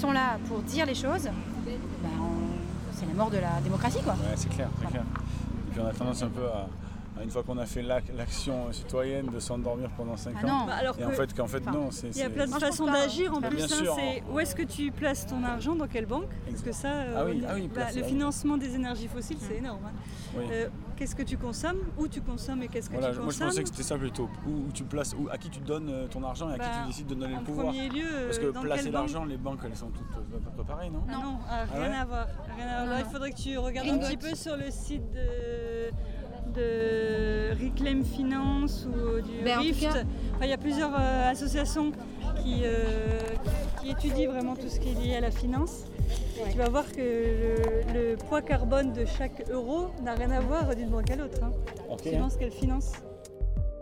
sont là pour dire les choses, c'est la mort de la démocratie, quoi. Ouais, c'est clair, c'est clair. Et puis on a tendance un peu à une fois qu'on a fait l'action citoyenne, de s'endormir pendant 5 ans. Non. Alors et en fait, non. Il y a plein de façons d'agir en plus. C'est où est-ce que tu places ton argent, dans quelle banque? Parce que ça, le financement des énergies fossiles, c'est énorme. Oui. Qu'est-ce que tu consommes? Où tu consommes et qu'est-ce que tu consommes? Moi je pensais que c'était ça plutôt. Où tu places, à qui tu donnes ton argent et à qui tu décides de donner le pouvoir. En premier lieu, parce que placer l'argent, les banques elles sont toutes à peu près pareilles, non? Non, rien à voir. Là, il faudrait que tu regardes un petit peu sur le site de Reclaim Finance ou du Rift. Il y a plusieurs associations qui étudient vraiment tout ce qui est lié à la finance. Et tu vas voir que le poids carbone de chaque euro n'a rien à voir d'une banque à l'autre. Suivant ce qu'elle finance.